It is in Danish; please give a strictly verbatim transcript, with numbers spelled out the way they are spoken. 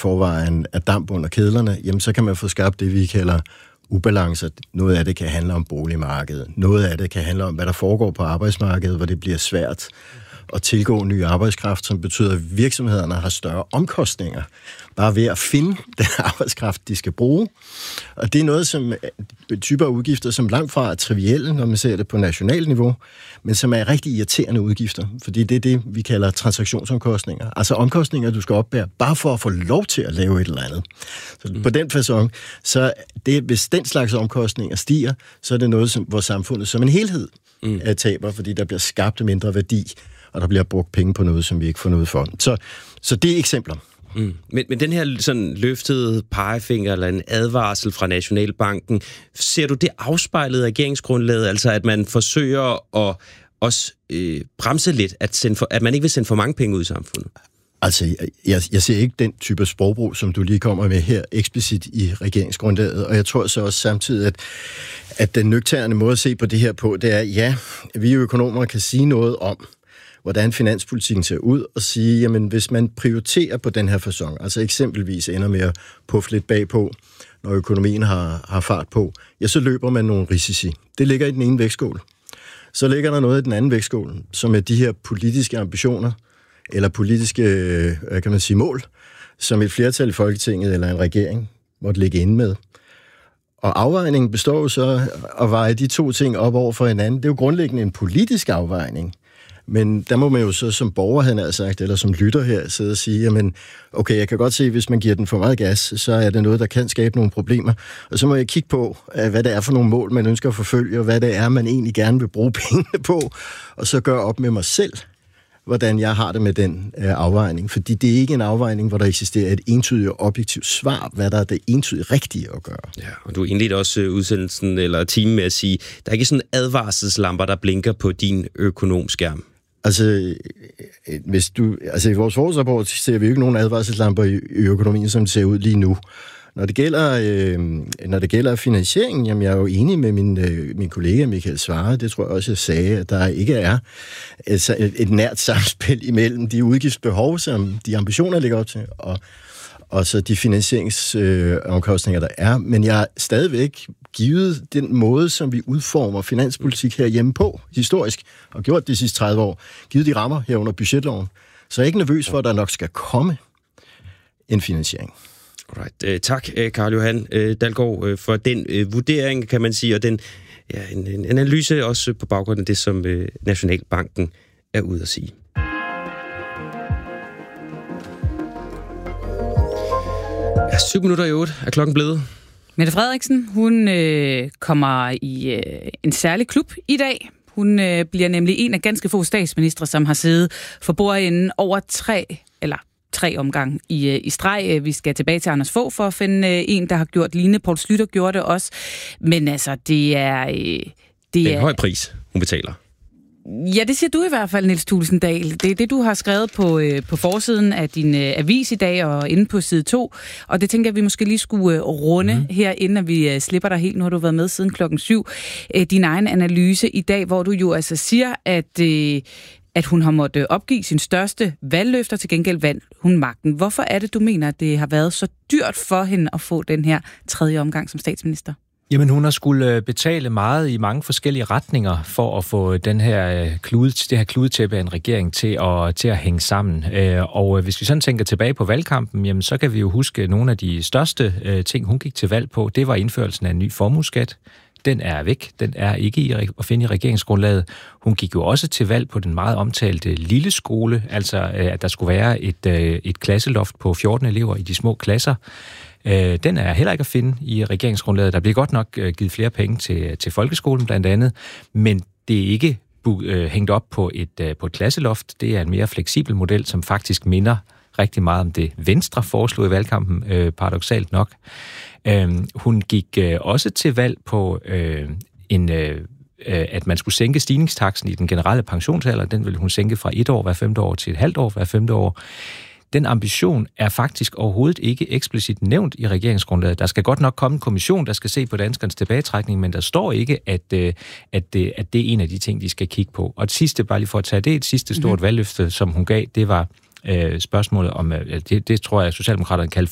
forvejen er damp under kedlerne, jamen så kan man få skabt det, vi kalder ubalancer. Noget af det kan handle om boligmarkedet. Noget af det kan handle om, hvad der foregår på arbejdsmarkedet, hvor det bliver svært at tilgå ny arbejdskraft, som betyder, at virksomhederne har større omkostninger bare ved at finde den arbejdskraft, de skal bruge. Og det er noget, som typer af udgifter, som langt fra er trivielle, når man ser det på nationalt niveau, men som er rigtig irriterende udgifter, fordi det er det, vi kalder transaktionsomkostninger. Altså omkostninger, du skal opbære, bare for at få lov til at lave et eller andet. Så mm. på den facon, så det, hvis den slags omkostninger stiger, så er det noget, som, hvor samfundet som en helhed mm. taber, fordi der bliver skabt mindre værdi, og der bliver brugt penge på noget, som vi ikke får noget for. Så, så det er eksempler. Mm. Men, men den her sådan løftede pegefinger eller en advarsel fra Nationalbanken, ser du det afspejlet i regeringsgrundlaget, altså at man forsøger at også øh, bremse lidt, at, sende for, at man ikke vil sende for mange penge ud i samfundet? Altså, jeg, jeg ser ikke den type sprogbrug, som du lige kommer med her, eksplicit i regeringsgrundlaget, og jeg tror så også samtidig, at, at den nøgterne måde at se på det her på, det er, ja, vi økonomer kan sige noget om, hvordan finanspolitikken ser ud, og sige, jamen hvis man prioriterer på den her facon, altså eksempelvis ender med at puffe lidt bagpå, når økonomien har, har fart på, ja, så løber man nogle risici. Det ligger i den ene vægtskål. Så ligger der noget i den anden vægtskål, som er de her politiske ambitioner, eller politiske, kan man sige, mål, som et flertal i Folketinget eller en regering måtte ligge inde med. Og afvejningen består jo så at veje de to ting op over for hinanden. Det er jo grundlæggende en politisk afvejning. Men der må man jo så som borger, han har sagt, eller som lytter her, sidde og sige, jamen, okay, jeg kan godt se, hvis man giver den for meget gas, så er det noget, der kan skabe nogle problemer. Og så må jeg kigge på, hvad det er for nogle mål, man ønsker at forfølge, og hvad det er, man egentlig gerne vil bruge pengene på, og så gøre op med mig selv, hvordan jeg har det med den øh, afvejning. Fordi det er ikke en afvejning, hvor der eksisterer et entydigt og objektivt svar, hvad der er det entydigt rigtige at gøre. Ja, og du indledte også udsendelsen eller timen med at sige, der er ikke sådan advarselslamper, der blinker på din økonomskærm. Altså, hvis du, altså i vores forårsrapport ser vi jo ikke nogen advarselslamper i, i økonomien, som det ser ud lige nu. Når det gælder, øh, når det gælder finansieringen, jamen jeg er jo enig med min, øh, min kollega Michael Svarer, det tror jeg også, jeg sagde, at der ikke er et, et nært samspil imellem de udgiftsbehov, som de ambitioner ligger op til, og, og så de finansieringsomkostninger, øh, der er. Men jeg er stadigvæk givet den måde, som vi udformer finanspolitik herhjemme på, historisk, og gjort de sidste tredive år, givet de rammer herunder budgetloven. Så jeg er ikke nervøs for, at der nok skal komme en finansiering. Alright. Uh, tak, Carl Johan uh, Dalgaard, uh, for den uh, vurdering, kan man sige, og den ja, en, en analyse også på baggrund af det, som uh, Nationalbanken er ude at sige. Ja, syv minutter i otte er klokken blevet. Mette Frederiksen, hun øh, kommer i øh, en særlig klub i dag. Hun øh, bliver nemlig en af ganske få statsministre, som har siddet for bordenden over tre, eller tre omgang i, øh, i streg. Vi skal tilbage til Anders Fogh for at finde øh, en, der har gjort lignende. Poul Schlüter gjorde det også. Men altså, det er... Øh, det, det er en er, høj pris, hun betaler. Ja, det siger du i hvert fald, Niels Thulesen Dahl. Det er det, du har skrevet på, øh, på forsiden af din øh, avis i dag og inde på side to. Og det tænker jeg, at vi måske lige skulle øh, runde mm. her, inden at vi øh, slipper dig helt. Nu har du været med siden klokken syv. Øh, din egen analyse i dag, hvor du jo altså siger, at, øh, at hun har måttet opgive sin største valgløfter, til gengæld vandt hun magten. Hvorfor er det, du mener, at det har været så dyrt for hende at få den her tredje omgang som statsminister? Jamen, hun har skulle betale meget i mange forskellige retninger for at få den her klude, det her kludetæppe af en regering til at, til at hænge sammen. Og hvis vi sådan tænker tilbage på valgkampen, jamen, så kan vi jo huske nogle af de største ting, hun gik til valg på. Det var indførelsen af en ny formueskat. Den er væk. Den er ikke i at finde i regeringsgrundlaget. Hun gik jo også til valg på den meget omtalte lille skole, altså at der skulle være et, et klasseloft på fjorten elever i de små klasser. Den er heller ikke at finde i regeringsgrundlaget. Der bliver godt nok givet flere penge til, til folkeskolen blandt andet, men det er ikke uh, hængt op på et, uh, på et klasseloft. Det er en mere fleksibel model, som faktisk minder rigtig meget om det Venstre foreslog i valgkampen, uh, paradoksalt nok. Uh, hun gik uh, også til valg på uh, en... Uh, at man skulle sænke stigningstaksen i den generelle pensionsalder. Den ville hun sænke fra et år hver femte år til et halvt år hver femte år. Den ambition er faktisk overhovedet ikke eksplicit nævnt i regeringsgrundlaget. Der skal godt nok komme en kommission, der skal se på danskernes tilbagetrækning, men der står ikke, at, at, det, at det er en af de ting, de skal kigge på. Og et sidste, bare lige for at tage det, et sidste stort mm-hmm. valgløfte, som hun gav, det var øh, spørgsmålet om, det, det tror jeg, Socialdemokraterne kaldte